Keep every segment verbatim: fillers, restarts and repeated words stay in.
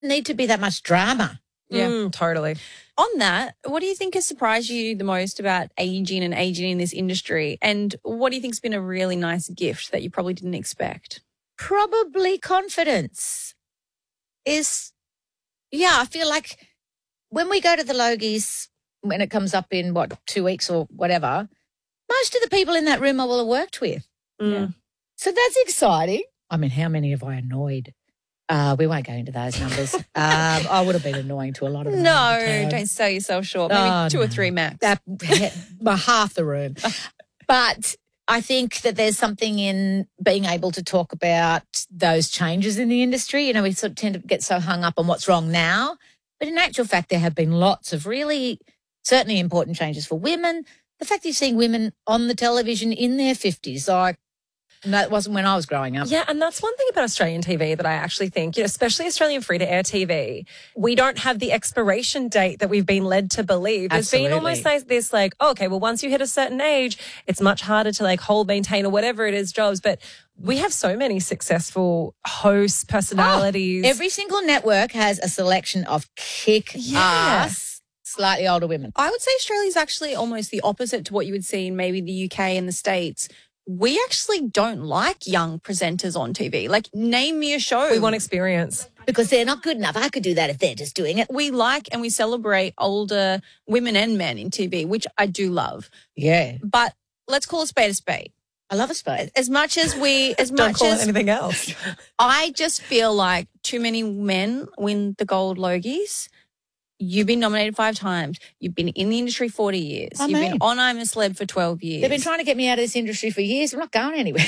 need to be that much drama. Yeah, mm, totally. On that, what do you think has surprised you the most about aging and aging in this industry? And what do you think's been a really nice gift that you probably didn't expect? Probably confidence is, yeah, I feel like when we go to the Logies, when it comes up in, what, two weeks or whatever, most of the people in that room I will have worked with. Mm. Yeah. So that's exciting. I mean, how many have I annoyed? Uh, we won't go into those numbers. um, I would have been annoying to a lot of them. No, don't sell yourself short. Maybe Oh, two or no. three max. That, well, half the room. But I think that there's something in being able to talk about those changes in the industry. You know, we sort of tend to get so hung up on what's wrong now. But in actual fact, there have been lots of really, certainly important changes for women. The fact that you're seeing women on the television in their fifties, like, that wasn't when I was growing up. Yeah, and that's one thing about Australian T V that I actually think, you know, especially Australian free-to-air T V, we don't have the expiration date that we've been led to believe. There's Absolutely. been almost like this, like, oh, okay, well, once you hit a certain age, it's much harder to like hold, maintain, or whatever it is jobs. But we have so many successful hosts, personalities. Oh, every single network has a selection of kick-ass, Yeah. slightly older women. I would say Australia's actually almost the opposite to what you would see in maybe the U K and the States. We actually don't like young presenters on T V. Like, name me a show. We want experience. Because they're not good enough. I could do that if they're just doing it. We like and we celebrate older women and men in T V, which I do love. Yeah. But let's call a spade a spade. I love a spade. As much as we, as Don't much call it as anything else. I just feel like too many men win the gold Logies. You've been nominated five times. You've been in the industry forty years. I You've mean. been on I'm a Celeb for twelve years. They've been trying to get me out of this industry for years. I'm not going anywhere.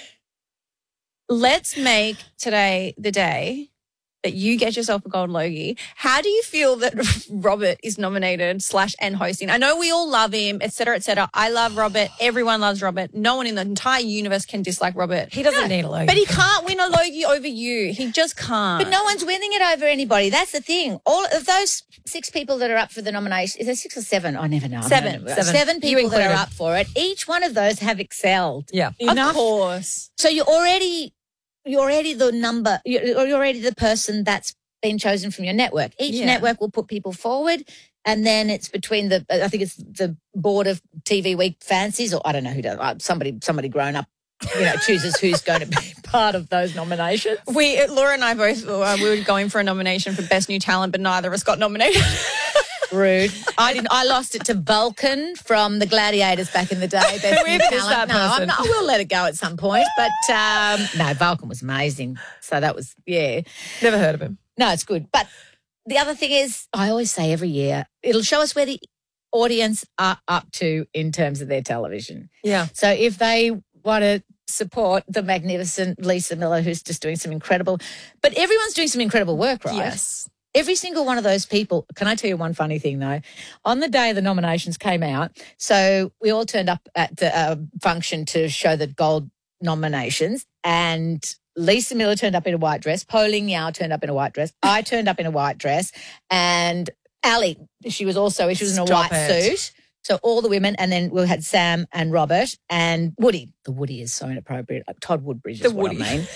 Let's make today the day that you get yourself a gold Logie. How do you feel that Robert is nominated slash and hosting? I know we all love him, et cetera, et cetera. I love Robert. Everyone loves Robert. No one in the entire universe can dislike Robert. He doesn't need a Logie. But he can't win a Logie over you. He just can't. But no one's winning it over anybody. That's the thing. All of those six people that are up for the nomination, is there six or seven? I never know. I Seven. don't know. Seven. Seven You people that included. are up for it. Each one of those have excelled. Yeah. Enough. Of course. So you're already, you're already the number, you're, you're already the person that's been chosen from your network. Each Yeah. network will put people forward, and then it's between the, I think it's the board of T V Week fancies, or I don't know who does, uh, somebody, somebody grown up, you know, chooses who's going to be part of those nominations. We, Laura and I both, uh, we were going for a nomination for Best New Talent, but neither of us got nominated. Rude. I didn't. I lost it to Vulcan from the Gladiators back in the day. Best Who new even is talent. that No, I'm person? not, I will let it go at some point. But um, no, Vulcan was amazing. So that was, yeah. Never heard of him. No, it's good. But the other thing is, I always say every year, it'll show us where the audience are up to in terms of their television. Yeah. So if they want to support the magnificent Lisa Miller, who's just doing some incredible, but everyone's doing some incredible work, right? Yes. Every single one of those people. Can I tell you one funny thing, though? On the day the nominations came out, so we all turned up at the uh, function to show the gold nominations, and Lisa Miller turned up in a white dress. Po Ling Yao turned up in a white dress. I turned up in a white dress. And Ali, she was also, she was in a Stop white it. suit. So all the women, and then we had Sam and Robert and Woody. The Woody is so inappropriate. Like Todd Woodbridge is The what Woody. I mean.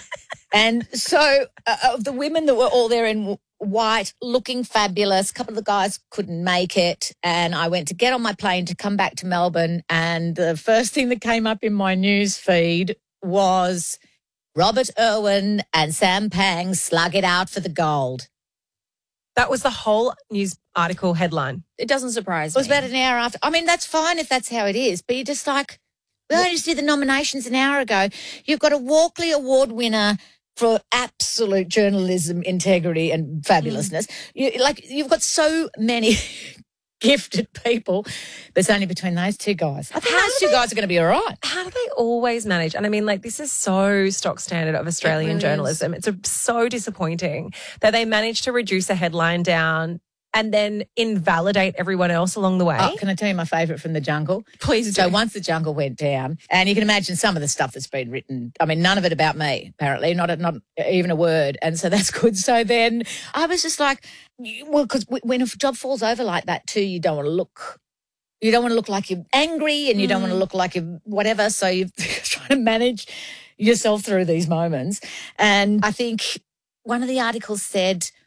And so uh, of the women that were all there in w- white, looking fabulous, a couple of the guys couldn't make it. And I went to get on my plane to come back to Melbourne. And the first thing that came up in my news feed was Robert Irwin and Sam Pang slug it out for the gold. That was the whole news article headline. It doesn't surprise It was me. about an hour after. I mean, that's fine if that's how it is, but you're just like, we only just did the nominations an hour ago. You've got a Walkley Award winner for absolute journalism, integrity and fabulousness. You, like, you've got so many gifted people, but it's only between those two guys. I think How those do two they- guys are going to be all right. How do they always manage? And I mean, like, this is so stock standard of Australian really journalism. It's a, so disappointing that they manage to reduce a headline down and then invalidate everyone else along the way. Oh, can I tell you my favourite from the Jungle? Please do. So once the Jungle went down, and you can imagine some of the stuff that's been written. I mean, none of it about me, apparently, not a, not even a word. And so that's good. So then I was just like, well, because when a job falls over like that too, you don't want to look, you don't want to look like you're angry, and you don't want to look like you're whatever. So you're trying to manage yourself through these moments. And I think one of the articles said